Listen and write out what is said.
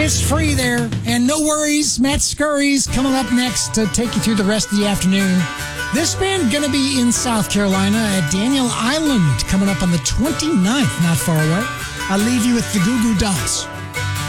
free there. And no worries, Matt Scurry's coming up next to take you through the rest of the afternoon. This band going to be in South Carolina at Daniel Island coming up on the 29th, not far away. I'll leave you with the Goo Goo Dolls.